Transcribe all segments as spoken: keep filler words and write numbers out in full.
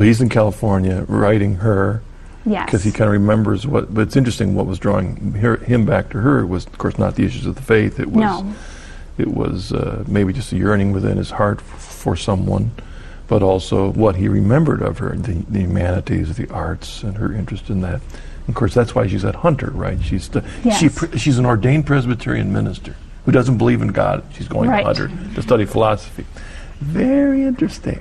he's in California writing her. Yes. Because he kind of remembers what, but it's interesting what was drawing her, him back to her was, of course, not the issues of the faith. It was, no. it was uh, maybe just a yearning within his heart f- for someone, but also what he remembered of her, the, the humanities, the arts, and her interest in that. And of course, that's why she's at Hunter, right? She's the, yes. she pr- she's an ordained Presbyterian minister who doesn't believe in God. She's going right. to Hunter to study philosophy. Very interesting.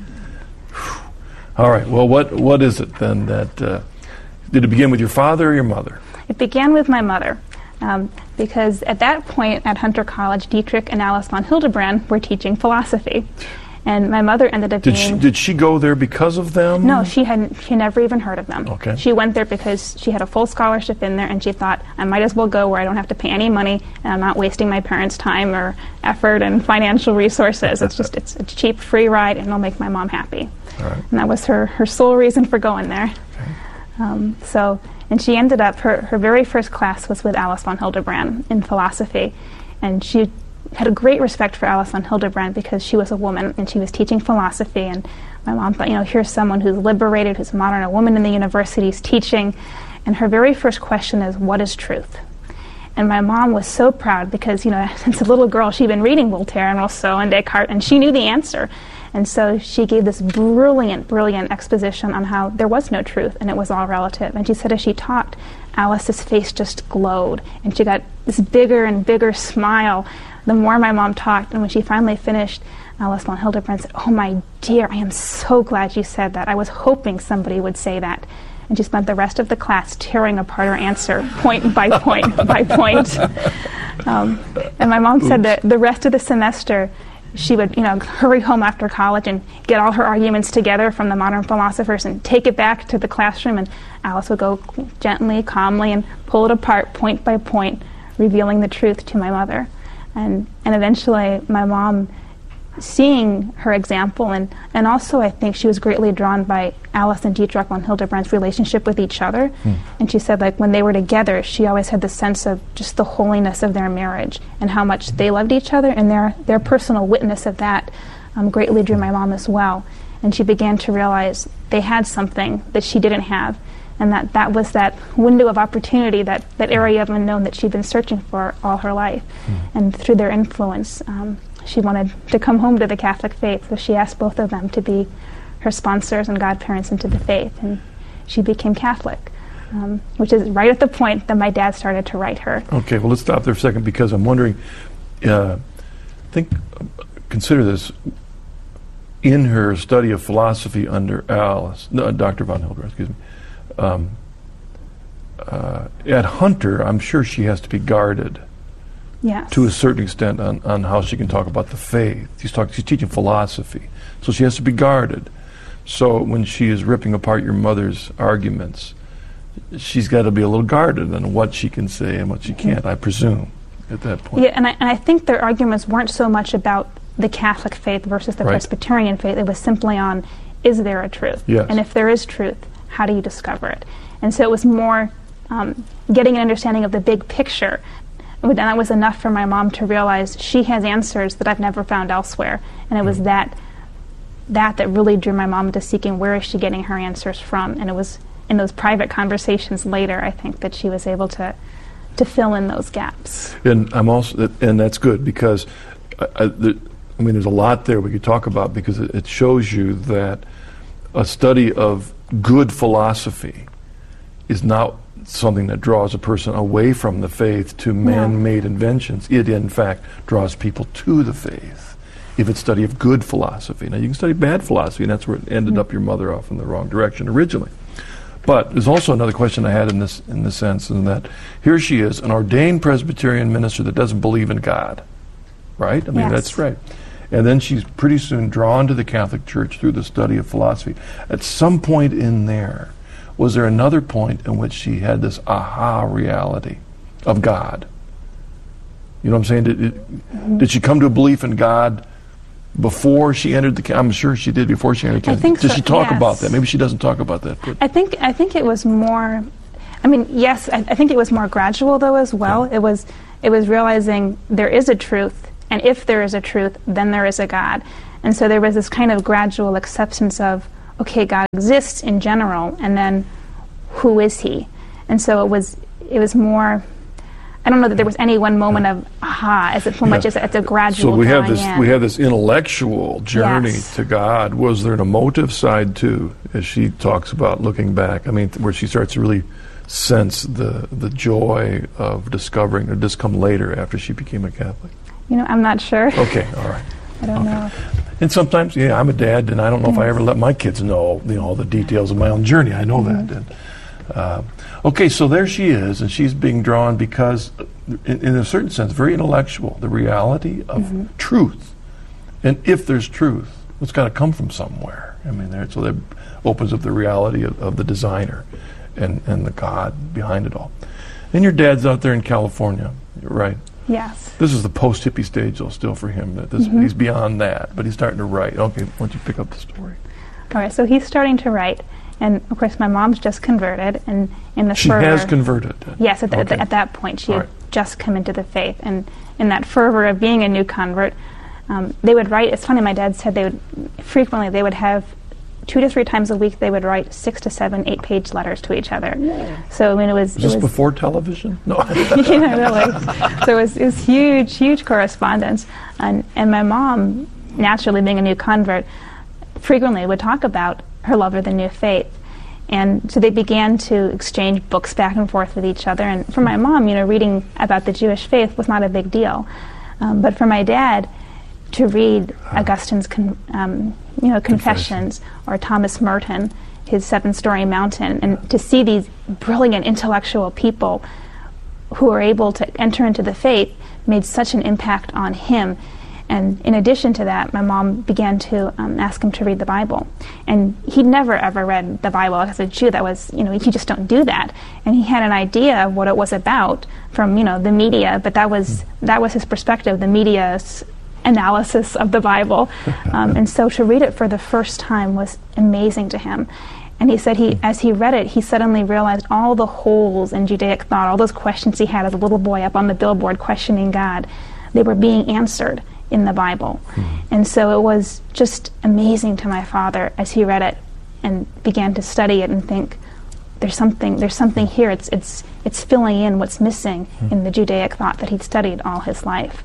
Whew. All right. Well, what what is it then that uh, did it begin with your father or your mother? It began with my mother, um, because at that point at Hunter College, Dietrich and Alice von Hildebrand were teaching philosophy, and my mother ended up Did being. she, did she go there because of them? No, she hadn't. She never even heard of them. Okay. She went there because she had a full scholarship in there, and she thought, I might as well go where I don't have to pay any money, and I'm not wasting my parents' time or effort and financial resources. It's just it's a cheap, free ride, and it'll make my mom happy. All right. And that was her, her sole reason for going there. Okay. Um, so, and she ended up, her, her very first class was with Alice von Hildebrand in philosophy. And she had a great respect for Alice von Hildebrand because she was a woman and she was teaching philosophy. And my mom thought, you know, here's someone who's liberated, who's modern, a woman in the university's teaching. And her very first question is, what is truth? And my mom was so proud because, you know, since a little girl, she'd been reading Voltaire and Rousseau and Descartes, and she knew the answer. And so she gave this brilliant, brilliant exposition on how there was no truth and it was all relative. And she said as she talked, Alice's face just glowed. And she got this bigger and bigger smile the more my mom talked. And when she finally finished, Alice von Hildebrand said, oh, my dear, I am so glad you said that. I was hoping somebody would say that. And she spent the rest of the class tearing apart her answer, point by point by point. Um, and my mom said that the rest of the semester, she would, you know, hurry home after college and get all her arguments together from the modern philosophers and take it back to the classroom, and Alice would go gently, calmly, and pull it apart point by point, revealing the truth to my mother. And and eventually my mom, seeing her example, and, and also I think she was greatly drawn by Alice and Dietrich von Hildebrand's relationship with each other. Mm. And she said, like, when they were together, she always had the sense of just the holiness of their marriage and how much they loved each other, and their, their personal witness of that um, greatly drew my mom as well. And she began to realize they had something that she didn't have, and that that was that window of opportunity, that, that area of unknown that she'd been searching for all her life. Mm. And through their influence, um, she wanted to come home to the Catholic faith, so she asked both of them to be her sponsors and godparents into the faith, and she became Catholic, um, which is right at the point that my dad started to write her. Okay, well, let's stop there for a second, because I'm wondering, uh, think, consider this, in her study of philosophy under Alice, no, Doctor von Hildebrand, excuse me, um, uh, at Hunter, I'm sure she has to be guarded. Yes. To a certain extent on, on how she can talk about the faith. She's, talk, she's teaching philosophy, so she has to be guarded. So when she is ripping apart your mother's arguments, she's got to be a little guarded on what she can say and what she mm-hmm. can't, I presume, at that point. Yeah, and I, and I think their arguments weren't so much about the Catholic faith versus the right. Presbyterian faith. It was simply on, is there a truth? Yes. And if there is truth, how do you discover it? And so it was more um, getting an understanding of the big picture. And that was enough for my mom to realize she has answers that I've never found elsewhere. And it was that that that really drew my mom into seeking where is she getting her answers from. And it was in those private conversations later, I think, that she was able to to fill in those gaps. And I'm also, and that's good, because I, I, the, I mean, there's a lot there we could talk about, because it, it shows you that a study of good philosophy is not something that draws a person away from the faith to man-made no. inventions. It, in fact, draws people to the faith if it's study of good philosophy. Now, you can study bad philosophy, and that's where it ended mm-hmm. up your mother off in the wrong direction originally. But there's also another question I had in this in this sense, in that here she is, an ordained Presbyterian minister that doesn't believe in God, right? I mean, yes. that's right. And then she's pretty soon drawn to the Catholic Church through the study of philosophy. At some point in there, was there another point in which she had this aha reality of God? You know what I'm saying? Did, it, mm-hmm. did she come to a belief in God before she entered the? I'm sure she did before she entered the. I think did so, she talk yes. about that? Maybe she doesn't talk about that. But I think I think it was more. I mean, yes, I, I think it was more gradual though as well. Yeah. It was it was realizing there is a truth, and if there is a truth, then there is a God, and so there was this kind of gradual acceptance of, okay, God exists in general, and then who is he? And so it was it was more, I don't know that there was any one moment of aha, as so much yeah. as it's a gradual So we have this in. we have this intellectual journey yes. to God. Was there an emotive side too, as she talks about looking back? I mean, where she starts to really sense the the joy of discovering, or does this come later after she became a Catholic? You know, I'm not sure. Okay, all right. I don't okay. know. And sometimes, yeah, I'm a dad, and I don't know yes. if I ever let my kids know, you know, all the details of my own journey. I know mm-hmm. that. And, uh, okay, so there she is, and she's being drawn because, in, in a certain sense, very intellectual, the reality of mm-hmm. truth. And if there's truth, it's got to come from somewhere. I mean, there, so that opens up the reality of, of the designer and, and the God behind it all. And your dad's out there in California, right? Yes. This is the post-hippie stage, though, still for him. That this, mm-hmm. He's beyond that, but he's starting to write. Okay, why don't you pick up the story? All right, so he's starting to write. And, of course, my mom's just converted. And in the She fervor, has converted? Yes, at, the, okay. at, the, at that point. She All had right. just come into the faith. And in that fervor of being a new convert, um, they would write. It's funny, my dad said they would frequently, they would have two to three times a week, they would write six to seven, eight-page letters to each other. Yeah. So, I mean, it was... Is this it was before television? No. Yeah, really. So it was, it was huge, huge correspondence. And, and my mom, naturally being a new convert, frequently would talk about her love of the new faith. And so they began to exchange books back and forth with each other. And for my mom, you know, reading about the Jewish faith was not a big deal. Um, but for my dad, to read Augustine's con, um, you know, Confessions, or Thomas Merton, his Seven-Story Mountain, and to see these brilliant intellectual people who were able to enter into the faith made such an impact on him. And in addition to that, my mom began to um, ask him to read the Bible. And he'd never, ever read the Bible. As a Jew, that was, you know, you just don't do that. And he had an idea of what it was about from, you know, the media, but that was, that was his perspective, the media's analysis of the Bible. Um, and so to read it for the first time was amazing to him. And he said he, as he read it, he suddenly realized all the holes in Judaic thought, all those questions he had as a little boy up on the billboard questioning God, they were being answered in the Bible. Mm-hmm. And so it was just amazing to my father as he read it and began to study it and think, there's something there's something here. It's it's it's filling in what's missing mm-hmm. in the Judaic thought that he'd studied all his life.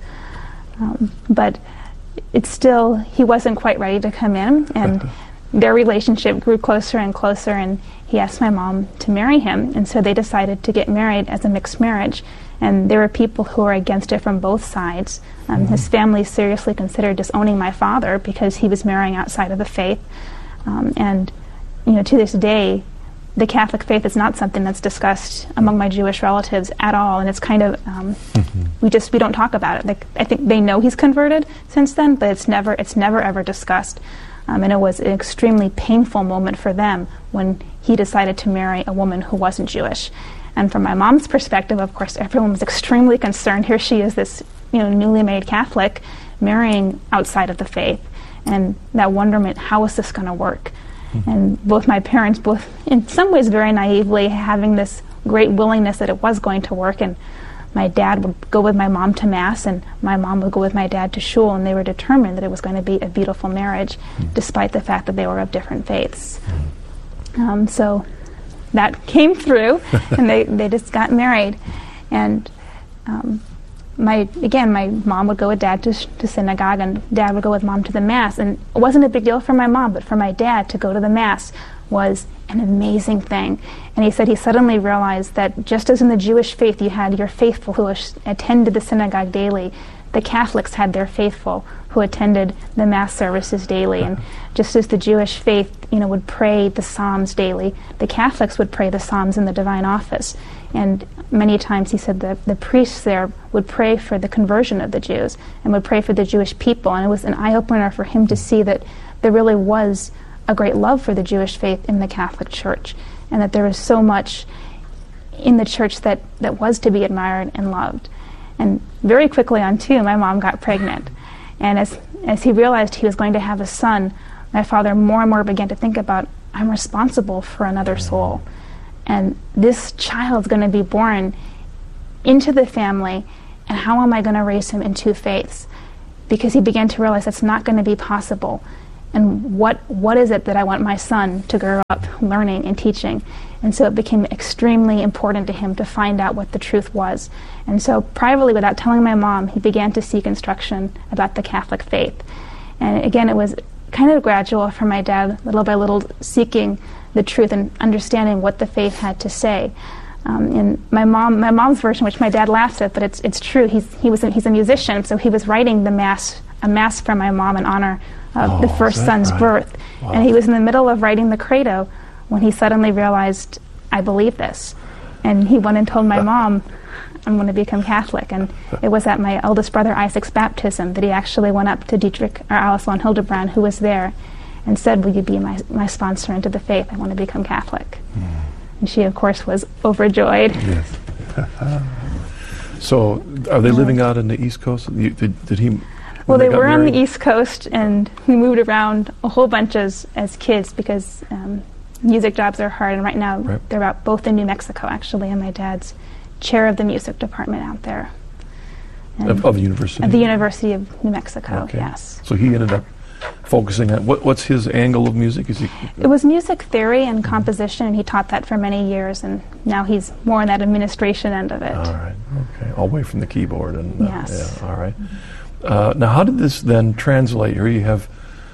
Um, but it's still, he wasn't quite ready to come in, and their relationship grew closer and closer, and he asked my mom to marry him, and so they decided to get married as a mixed marriage. And there were people who were against it from both sides. Um, mm-hmm. His family seriously considered disowning my father because he was marrying outside of the faith. Um, and, you know, to this day, the Catholic faith is not something that's discussed among my Jewish relatives at all, and it's kind of um, mm-hmm. we just we don't talk about it. Like, I think they know he's converted since then, but it's never it's never ever discussed. Um, and it was an extremely painful moment for them when he decided to marry a woman who wasn't Jewish. And from my mom's perspective, of course, everyone was extremely concerned. Here she is, this you know newly made Catholic, marrying outside of the faith, and that wonderment: how is this going to work? And both my parents, both in some ways very naively, having this great willingness that it was going to work. And my dad would go with my mom to Mass, and my mom would go with my dad to shul, and they were determined that it was going to be a beautiful marriage, mm. despite the fact that they were of different faiths. Mm. Um, so that came through, and they, they just got married. And um, my again, my mom would go with dad to, sh- to synagogue, and dad would go with mom to the Mass. And it wasn't a big deal for my mom, but for my dad to go to the Mass was an amazing thing. And he said he suddenly realized that just as in the Jewish faith you had your faithful who sh- attended the synagogue daily, the Catholics had their faithful who attended the Mass services daily. And just as the Jewish faith, you know, would pray the Psalms daily, the Catholics would pray the Psalms in the Divine Office. And many times he said that the priests there would pray for the conversion of the Jews and would pray for the Jewish people. And it was an eye-opener for him to see that there really was a great love for the Jewish faith in the Catholic Church, and that there was so much in the Church that, that was to be admired and loved. And very quickly on, too, my mom got pregnant. And as as he realized he was going to have a son, my father more and more began to think about, I'm responsible for another soul. And this child's going to be born into the family, and how am I going to raise him in two faiths? Because he began to realize that's not going to be possible and what what is it that I want my son to grow up learning and teaching. And so it became extremely important to him to find out what the truth was. And so privately, without telling my mom, he began to seek instruction about the Catholic faith. And again, it was kind of gradual for my dad, little by little seeking the truth and understanding what the faith had to say. Um, and my mom, my mom's version, which my dad laughs at, but it's it's true. He's he was a, he's a musician, so he was writing the mass a mass for my mom in honor of oh, the first son's right? birth. Wow. And he was in the middle of writing the credo when he suddenly realized, I believe this. And he went and told my mom, I'm going to become Catholic. And it was at my eldest brother Isaac's baptism that he actually went up to Dietrich or Alice von Hildebrand, who was there, and said, will you be my, my sponsor into the faith? I want to become Catholic. Mm. And she, of course, was overjoyed. Yes. So, are they living out in the East Coast? You, did, did he... Well, they, they were married? on the East Coast, and we moved around a whole bunch as, as kids because um, music jobs are hard. And right now, right. they're out both in New Mexico, actually, and my dad's chair of the music department out there. Of, of the university? Of the University of New Mexico, okay. yes. So he ended up focusing on, what, what's his angle of music? Is he? It was music theory and composition, and he taught that for many years, and now he's more on that administration end of it. All right, okay. All the way from the keyboard. And uh, yes. Yeah, all right. Uh, now, how did this then translate? Here you have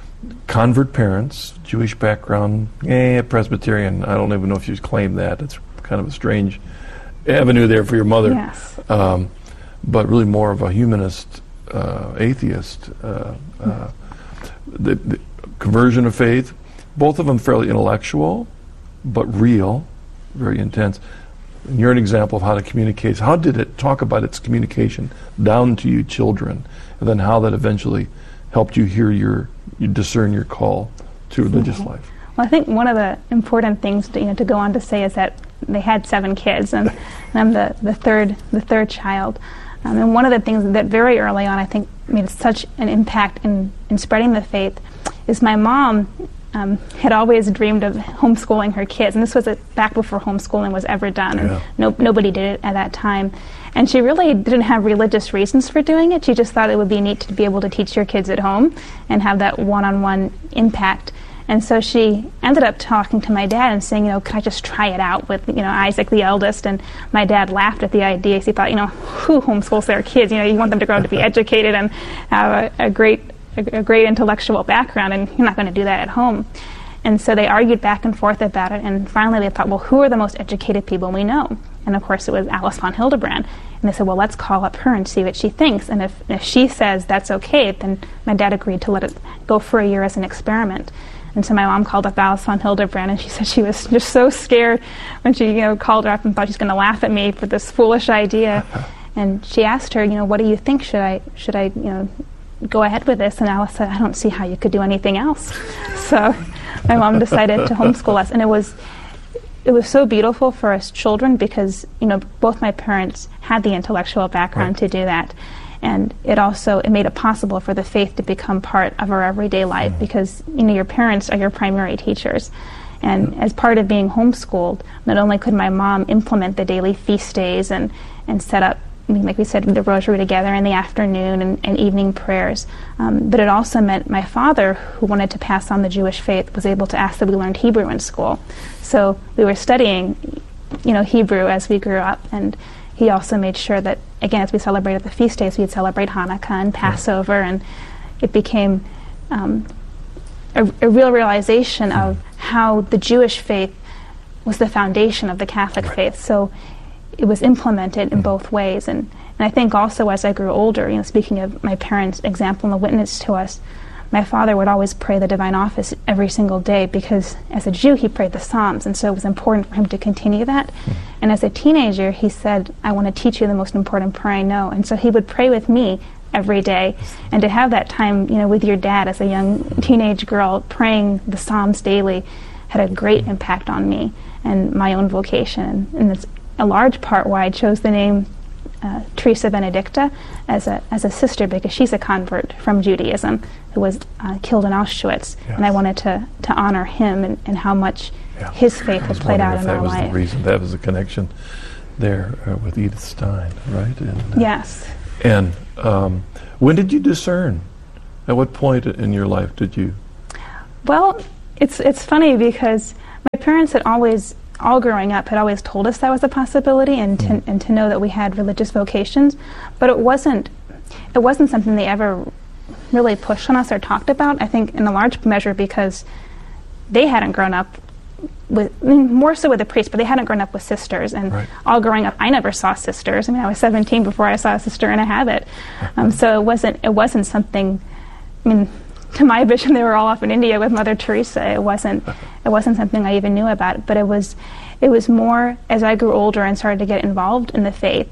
convert parents, Jewish background, eh, Presbyterian. I don't even know if you claim that. It's kind of a strange avenue there for your mother. Yes. Um, but really more of a humanist, uh, atheist. Uh, uh, the, the conversion of faith, both of them fairly intellectual, but real, very intense. And you're an example of how to communicate. How did it talk about its communication down to you children, and then how that eventually helped you hear your, you discern your call to religious Mm-hmm. life? Well, I think one of the important things to, you know, to go on to say is that they had seven kids, and, and I'm the, the third the third child. Um, and one of the things that very early on I think made such an impact in, in spreading the faith is my mom um, had always dreamed of homeschooling her kids, and this was a, back before homeschooling was ever done, Yeah. and no, nobody did it at that time. And she really didn't have religious reasons for doing it. She just thought it would be neat to be able to teach your kids at home and have that one-on-one impact. And so she ended up talking to my dad and saying, you know, could I just try it out with, you know, Isaac, the eldest? And my dad laughed at the idea. He thought, you know, who homeschools their kids? You know, you want them to grow up to be educated and have a, a great a, a great intellectual background, and you're not going to do that at home. And so they argued back and forth about it, and finally they thought, well, who are the most educated people we know? And of course it was Alice von Hildebrand. And they said, well, let's call up her and see what she thinks. And if, if she says that's okay, then my dad agreed to let it go for a year as an experiment. And so my mom called up Alice von Hildebrand, and she said she was just so scared when she, you know, called her up and thought she was going to laugh at me for this foolish idea. And she asked her, you know, what do you think? Should I, should I, you know, go ahead with this? And Alice said, I don't see how you could do anything else. So my mom decided to homeschool us, and it was, it was so beautiful for us children because, you know, both my parents had the intellectual background right. to do that. And it also, it made it possible for the faith to become part of our everyday life mm. because, you know, your parents are your primary teachers. And mm. as part of being homeschooled, not only could my mom implement the daily feast days and, and set up, I mean, like we said, the rosary together in the afternoon and, and evening prayers, um, but it also meant my father, who wanted to pass on the Jewish faith, was able to ask that we learned Hebrew in school. So we were studying, you know, Hebrew as we grew up, and he also made sure that, again, as we celebrated the feast days, we'd celebrate Hanukkah and Passover, yeah. and it became um, a, a real realization mm. of how the Jewish faith was the foundation of the Catholic right. faith. So it was implemented in mm. both ways. And, and I think also as I grew older, you know, speaking of my parents' example and the witness to us, my father would always pray the divine office every single day because as a Jew he prayed the Psalms, and so it was important for him to continue that. Mm. And as a teenager he said, I want to teach you the most important prayer I know. And so he would pray with me every day, and to have that time, you know, with your dad as a young teenage girl praying the Psalms daily had a great impact on me and my own vocation. And it's a large part why I chose the name Uh, Teresa Benedicta as a as a sister, because she's a convert from Judaism who was uh, killed in Auschwitz, yes. and I wanted to, to honor him and, and how much yeah. his faith has played out in our life. That was the reason. That was the connection there uh, with Edith Stein, right? And, uh, yes. And um, when did you discern? At what point in your life did you? Well, it's it's funny because my parents had always, all growing up, had always told us that was a possibility, and to, Mm. and to know that we had religious vocations, but it wasn't it wasn't something they ever really pushed on us or talked about. I think in a large measure because they hadn't grown up with, I mean, more so with a priest, but they hadn't grown up with sisters. And Right. all growing up, I never saw sisters. I mean, I was seventeen before I saw a sister in a habit. Um, so it wasn't it wasn't something. I mean, to my vision, they were all off in India with Mother Teresa. It wasn't it wasn't something I even knew about. But it was it was more as I grew older and started to get involved in the faith,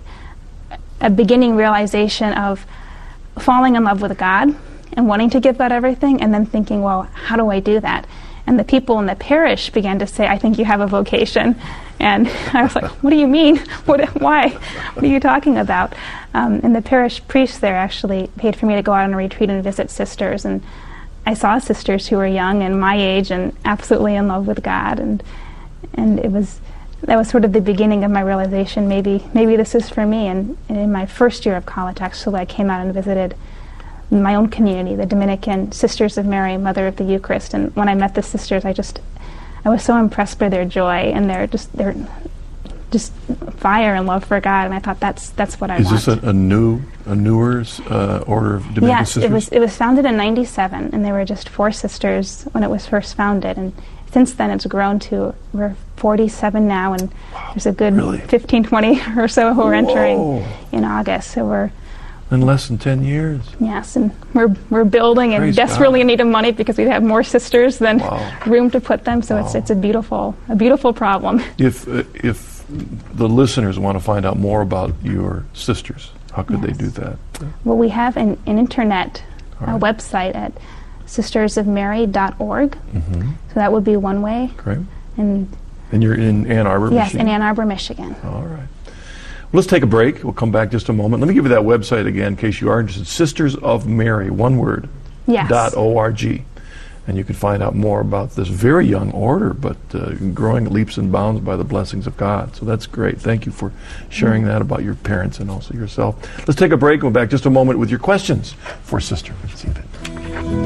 a beginning realization of falling in love with God and wanting to give God everything, and then thinking, well, how do I do that? And the people in the parish began to say, I think you have a vocation. And I was like, what do you mean? What, why? What are you talking about? Um, and the parish priest there actually paid for me to go out on a retreat and visit sisters. And I saw sisters who were young and my age and absolutely in love with God. And and it was that was sort of the beginning of my realization, maybe maybe this is for me. And, and in my first year of college, actually, I came out and visited my own community, the Dominican Sisters of Mary, Mother of the Eucharist. And when I met the sisters, I just, I was so impressed by their joy and their just their just fire and love for God. And I thought that's that's what I Is want. this a, a new, a newer uh, order of Dominican yes, sisters? it was. It was founded in ninety-seven, and there were just four sisters when it was first founded. And since then, it's grown to we're forty-seven now, and Wow, there's a good really? fifteen, twenty or so who are entering Whoa. in August. So we're In less than ten years. yes, and we're we're building and Praise desperately God. in need of money because we have more sisters than Wow. room to put them. So it's Wow. it's a beautiful a beautiful problem. If uh, if the listeners want to find out more about your sisters, how could they Yes. do that? Well, we have an, an internet All uh, right. website at sisters of mary dot org. Mm-hmm. So that would be one way. Great. And And you're in Ann Arbor, yes, Michigan? in Ann Arbor, Michigan. All right. Well, let's take a break. We'll come back just a moment. Let me give you that website again in case you are interested. Sisters of Mary, one word, Yes. dot O-R-G. And you can find out more about this very young order, but uh, growing leaps and bounds by the blessings of God. So that's great. Thank you for sharing that about your parents and also yourself. Let's take a break. We'll be back just a moment with your questions for Sister Ruth Zevin.